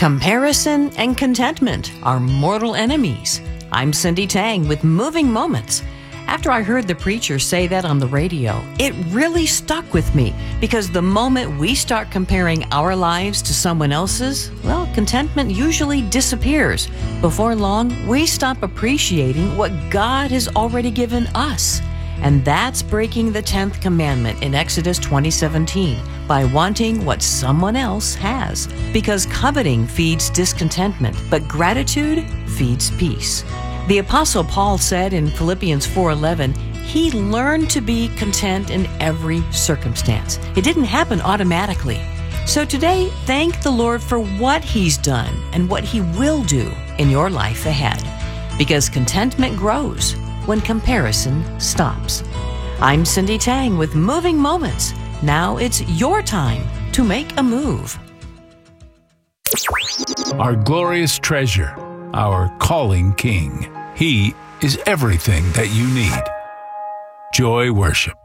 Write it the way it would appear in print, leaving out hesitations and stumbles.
Comparison and contentment are mortal enemies. I'm Cindy Tang with Moving Moments. After I heard the preacher say that on the radio, it really stuck with me because the moment we start comparing our lives to someone else's, well, contentment usually disappears. Before long, we stop appreciating what God has already given us. And that's breaking the 10th commandment in Exodus 20:17 by wanting what someone else has. Because coveting feeds discontentment, but gratitude feeds peace. The Apostle Paul said in Philippians 4:11, he learned to be content in every circumstance. It didn't happen automatically. So today, thank the Lord for what He's done and what He will do in your life ahead. Because contentment grows when comparison stops. I'm Cindy Tang with Moving Moments. Now it's your time to make a move. Our glorious treasure, our calling King. He is everything that you need. Joy Worship.